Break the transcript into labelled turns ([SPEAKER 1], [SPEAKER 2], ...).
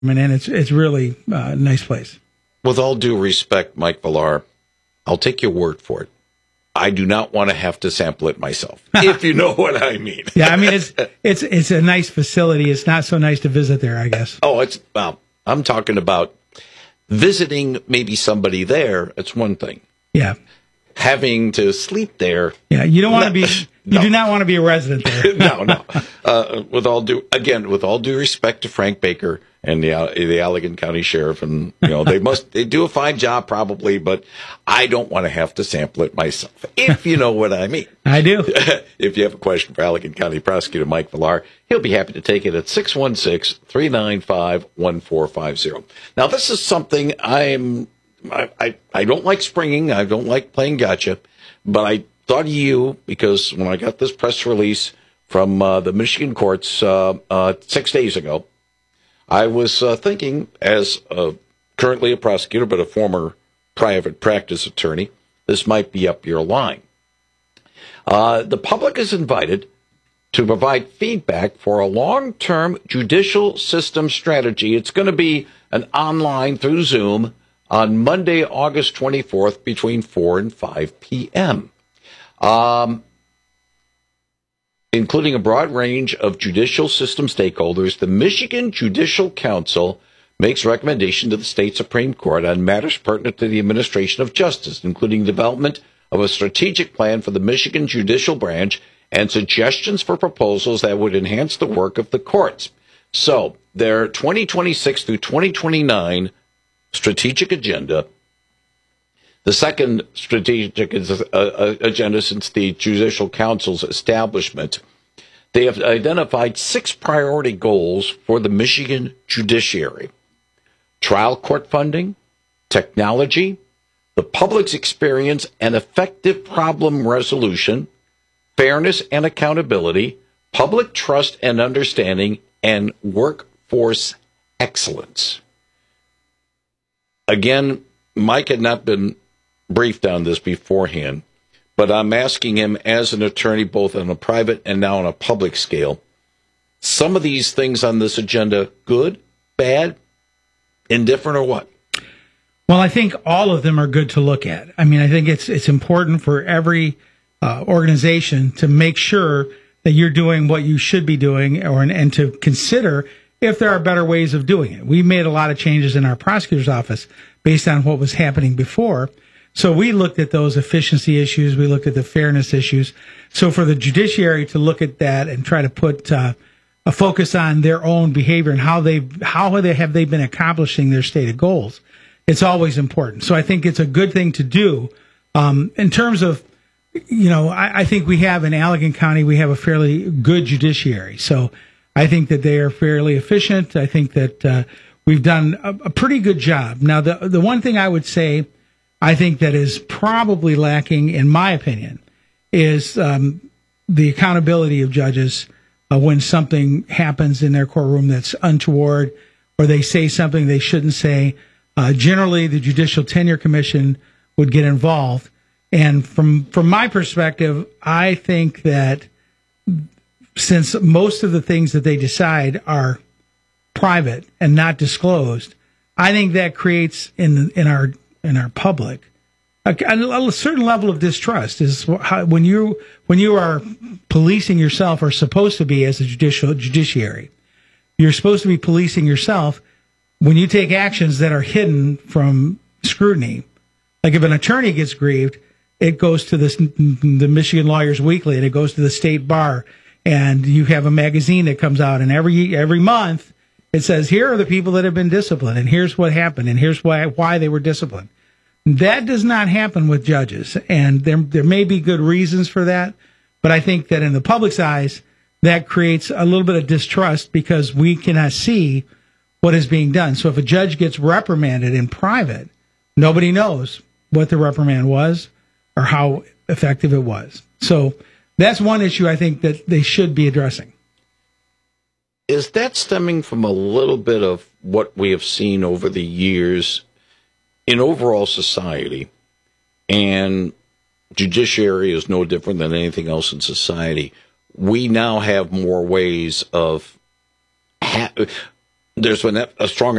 [SPEAKER 1] and it's really a nice place.
[SPEAKER 2] With all due respect, Mike Villar, I'll take your word for it. I do not want to have to sample it myself, if you know what I mean.
[SPEAKER 1] Yeah, I mean, it's a nice facility. It's not so nice to visit there, I guess.
[SPEAKER 2] Oh, I'm talking about visiting maybe somebody there. It's one thing.
[SPEAKER 1] Yeah.
[SPEAKER 2] Having to sleep there.
[SPEAKER 1] Yeah, you don't want to be. You do not want to be a resident there.
[SPEAKER 2] No. With all due respect to Frank Baker and the Allegan County Sheriff, and they do a fine job probably, but I don't want to have to sample it myself, if you know what I mean.
[SPEAKER 1] I do.
[SPEAKER 2] If you have a question for Allegan County Prosecutor Mike Villar, he'll be happy to take it at 616-395-1450. Now, this is something I don't like springing. I don't like playing gotcha, but I thought of you because when I got this press release from the Michigan courts 6 days ago, I was thinking, as currently a prosecutor but a former private practice attorney, this might be up your line. The public is invited to provide feedback for a long-term judicial system strategy. It's going to be an online through Zoom on Monday, August 24th, between 4 and 5 p.m., including a broad range of judicial system stakeholders. The Michigan Judicial Council makes recommendation to the state Supreme Court on matters pertinent to the administration of justice, including development of a strategic plan for the Michigan judicial branch and suggestions for proposals that would enhance the work of the courts. So their 2026 through 2029 strategic agenda, the second strategic agenda since the Judicial Council's establishment, they have identified 6 priority goals for the Michigan judiciary: trial court funding, technology, the public's experience and effective problem resolution, fairness and accountability, public trust and understanding, and workforce excellence. Again, Mike had not been briefed on this beforehand, but I'm asking him as an attorney, both on a private and now on a public scale, some of these things on this agenda, good, bad, indifferent, or what?
[SPEAKER 1] Well, I think all of them are good to look at. I mean, I think it's important for every organization to make sure that you're doing what you should be doing, and to consider if there are better ways of doing it. We made a lot of changes in our prosecutor's office based on what was happening before. So we looked at those efficiency issues. We looked at the fairness issues. So for the judiciary to look at that and try to put a focus on their own behavior and how have they been accomplishing their stated goals, it's always important. So I think it's a good thing to do. In terms of, I think we have in Allegan County, we have a fairly good judiciary. So I think that they are fairly efficient. I think that we've done a pretty good job. Now, the one thing I would say, I think that is probably lacking, in my opinion, is the accountability of judges when something happens in their courtroom that's untoward, or they say something they shouldn't say. Generally, the Judicial Tenure Commission would get involved. And from my perspective, I think that since most of the things that they decide are private and not disclosed, I think that creates in our public a certain level of distrust. Is how, when you are policing yourself, or supposed to be as a judiciary, you're supposed to be policing yourself. When you take actions that are hidden from scrutiny, like if an attorney gets grieved, it goes to the Michigan Lawyers Weekly, and it goes to the state bar, and you have a magazine that comes out, and every month it says, here are the people that have been disciplined, and here's what happened, and here's why they were disciplined. That does not happen with judges, and there may be good reasons for that, but I think that in the public's eyes, that creates a little bit of distrust because we cannot see what is being done. So if a judge gets reprimanded in private, nobody knows what the reprimand was or how effective it was. So that's one issue I think that they should be addressing.
[SPEAKER 2] Is that stemming from a little bit of what we have seen over the years in overall society? And judiciary is no different than anything else in society. We now have more ways of There's been a strong